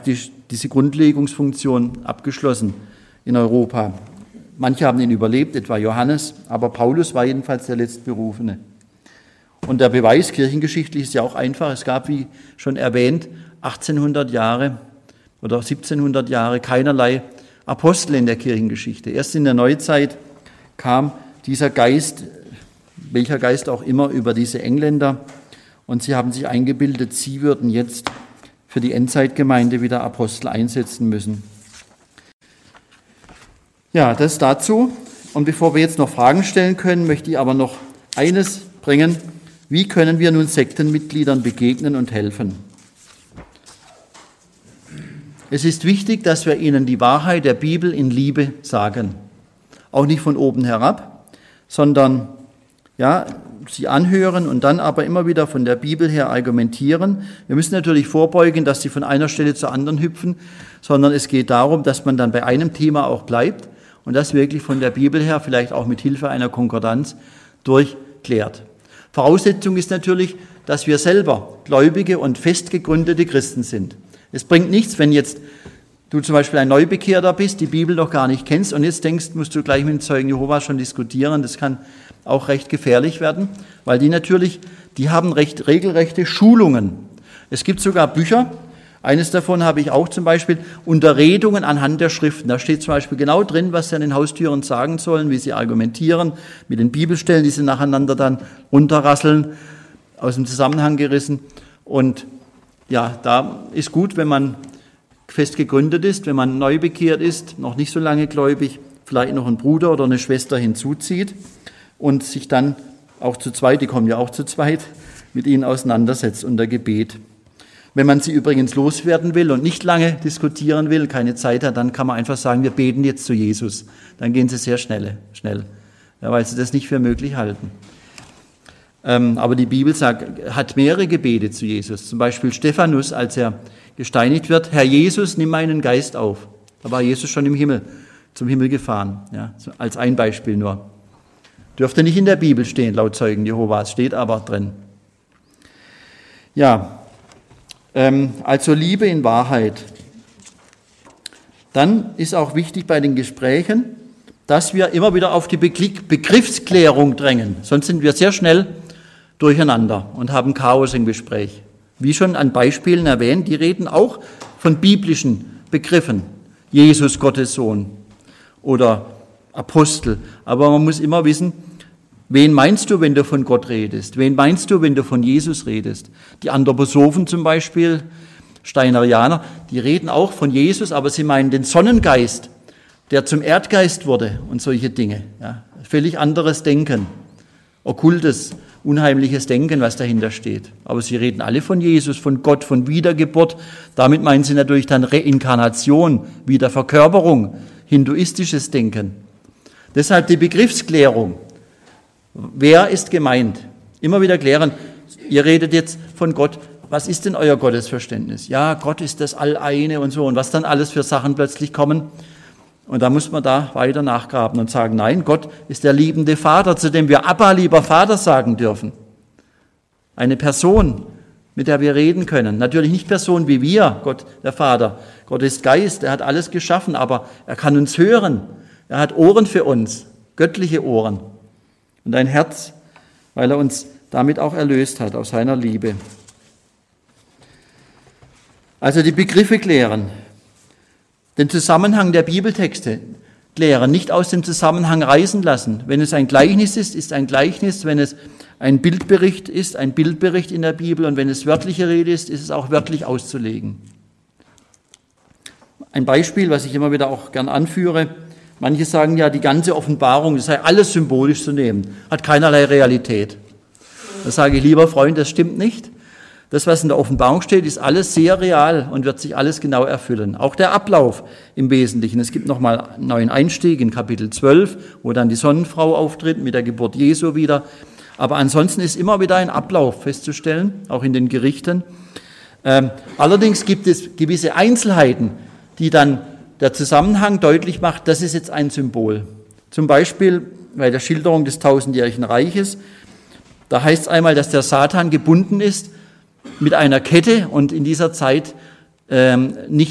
praktisch diese Grundlegungsfunktion abgeschlossen in Europa. Manche haben ihn überlebt, etwa Johannes, aber Paulus war jedenfalls der Letztberufene. Und der Beweis kirchengeschichtlich ist ja auch einfach. Es gab, wie schon erwähnt, 1800 Jahre oder 1700 Jahre keinerlei Apostel in der Kirchengeschichte. Erst in der Neuzeit kam dieser Geist, welcher Geist auch immer, über diese Engländer, und sie haben sich eingebildet, sie würden jetzt für die Endzeitgemeinde wieder Apostel einsetzen müssen. Ja, das dazu. Und bevor wir jetzt noch Fragen stellen können, möchte ich aber noch eines bringen. Wie können wir nun Sektenmitgliedern begegnen und helfen? Es ist wichtig, dass wir ihnen die Wahrheit der Bibel in Liebe sagen. Auch nicht von oben herab, sondern ja, sie anhören und dann aber immer wieder von der Bibel her argumentieren. Wir müssen natürlich vorbeugen, dass sie von einer Stelle zur anderen hüpfen, sondern es geht darum, dass man dann bei einem Thema auch bleibt und das wirklich von der Bibel her, vielleicht auch mit Hilfe einer Konkordanz, durchklärt. Voraussetzung ist natürlich, dass wir selber gläubige und fest gegründete Christen sind. Es bringt nichts, wenn jetzt du zum Beispiel ein Neubekehrter bist, die Bibel noch gar nicht kennst und jetzt denkst, musst du gleich mit den Zeugen Jehovas schon diskutieren. Das kann auch recht gefährlich werden, weil die haben regelrechte Schulungen. Es gibt sogar Bücher, eines davon habe ich auch zum Beispiel, Unterredungen anhand der Schriften. Da steht zum Beispiel genau drin, was sie an den Haustüren sagen sollen, wie sie argumentieren, mit den Bibelstellen, die sie nacheinander dann runterrasseln, aus dem Zusammenhang gerissen. Und ja, da ist gut, wenn man fest gegründet ist, wenn man neu bekehrt ist, noch nicht so lange gläubig, vielleicht noch einen Bruder oder eine Schwester hinzuzieht und sich dann auch zu zweit, die kommen ja auch zu zweit, mit ihnen auseinandersetzt unter Gebet. Wenn man sie übrigens loswerden will und nicht lange diskutieren will, keine Zeit hat, dann kann man einfach sagen, wir beten jetzt zu Jesus. Dann gehen sie sehr schnell, ja, weil sie das nicht für möglich halten. Aber die Bibel hat mehrere Gebete zu Jesus. Zum Beispiel Stephanus, als er gesteinigt wird, Herr Jesus, nimm meinen Geist auf. Da war Jesus schon zum Himmel gefahren, ja, als ein Beispiel nur. Dürfte nicht in der Bibel stehen, laut Zeugen Jehovas, steht aber drin. Ja, also Liebe in Wahrheit. Dann ist auch wichtig bei den Gesprächen, dass wir immer wieder auf die Begriffsklärung drängen. Sonst sind wir sehr schnell durcheinander und haben Chaos im Gespräch. Wie schon an Beispielen erwähnt, die reden auch von biblischen Begriffen. Jesus, Gottes Sohn oder Apostel. Aber man muss immer wissen, wen meinst du, wenn du von Gott redest? Wen meinst du, wenn du von Jesus redest? Die Anthroposophen zum Beispiel, Steinerianer, die reden auch von Jesus, aber sie meinen den Sonnengeist, der zum Erdgeist wurde und solche Dinge. Ja, völlig anderes Denken, okkultes, unheimliches Denken, was dahinter steht. Aber sie reden alle von Jesus, von Gott, von Wiedergeburt. Damit meinen sie natürlich dann Reinkarnation, Wiederverkörperung, hinduistisches Denken. Deshalb die Begriffsklärung. Wer ist gemeint? Immer wieder klären, ihr redet jetzt von Gott, was ist denn euer Gottesverständnis? Ja, Gott ist das Alleine und so und was dann alles für Sachen plötzlich kommen. Und da muss man da weiter nachgraben und sagen, nein, Gott ist der liebende Vater, zu dem wir Abba, lieber Vater sagen dürfen. Eine Person, mit der wir reden können. Natürlich nicht Person wie wir, Gott, der Vater. Gott ist Geist, er hat alles geschaffen, aber er kann uns hören. Er hat Ohren für uns, göttliche Ohren. Und ein Herz, weil er uns damit auch erlöst hat, aus seiner Liebe. Also die Begriffe klären, den Zusammenhang der Bibeltexte klären, nicht aus dem Zusammenhang reißen lassen. Wenn es ein Gleichnis ist, ist ein Gleichnis. Wenn es ein Bildbericht ist, ein Bildbericht in der Bibel. Und wenn es wörtliche Rede ist, ist es auch wörtlich auszulegen. Ein Beispiel, was ich immer wieder auch gern anführe. Manche sagen ja, die ganze Offenbarung, das sei alles symbolisch zu nehmen, hat keinerlei Realität. Da sage ich, lieber Freund, das stimmt nicht. Das, was in der Offenbarung steht, ist alles sehr real und wird sich alles genau erfüllen. Auch der Ablauf im Wesentlichen. Es gibt nochmal einen neuen Einstieg in Kapitel 12, wo dann die Sonnenfrau auftritt mit der Geburt Jesu wieder. Aber ansonsten ist immer wieder ein Ablauf festzustellen, auch in den Gerichten. Allerdings gibt es gewisse Einzelheiten, die dann der Zusammenhang deutlich macht, das ist jetzt ein Symbol. Zum Beispiel bei der Schilderung des 1000-jährigen Reiches, da heißt es einmal, dass der Satan gebunden ist mit einer Kette und in dieser Zeit nicht